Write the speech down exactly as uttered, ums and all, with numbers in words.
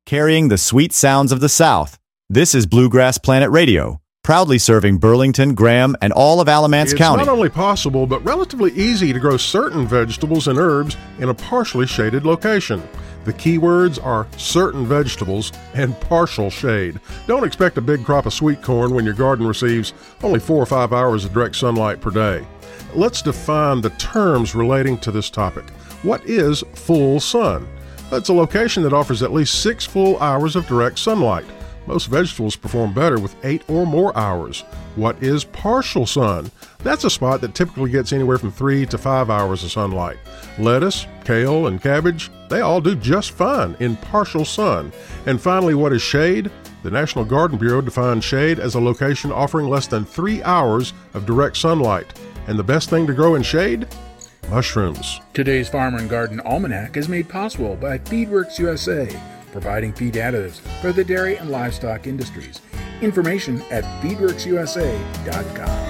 Carrying the sweet sounds of the South, this is Bluegrass Planet Radio, proudly serving Burlington, Graham, and all of Alamance it's County. It's not only possible, but relatively easy to grow certain vegetables and herbs in a partially shaded location. The key words are certain vegetables and partial shade. Don't expect a big crop of sweet corn when your garden receives only four or five hours of direct sunlight per day. Let's define the terms relating to this topic. What is full sun? That's a location that offers at least six full hours of direct sunlight. Most vegetables perform better with eight or more hours. What is partial sun? That's a spot that typically gets anywhere from three to five hours of sunlight. Lettuce, kale, and cabbage, they all do just fine in partial sun. And finally, what is shade? The National Garden Bureau defines shade as a location offering less than three hours of direct sunlight. And the best thing to grow in shade? Mushrooms. Today's Farmer and Garden Almanac is made possible by Feedworks U S A, providing feed additives for the dairy and livestock industries. Information at feedworks u s a dot com.